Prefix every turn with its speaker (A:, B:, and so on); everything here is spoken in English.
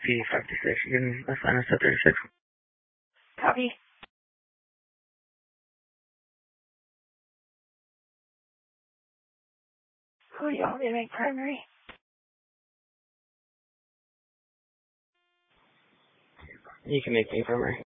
A: P56. You can assign us to 36.
B: Copy. Who do you want me to make primary?
A: You can make me primary.